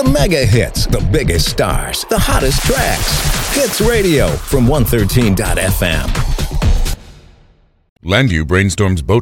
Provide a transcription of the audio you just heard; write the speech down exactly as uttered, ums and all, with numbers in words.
The mega hits, the biggest stars, the hottest tracks. Hits Radio from one thirteen dot f m. LandU brainstorms boat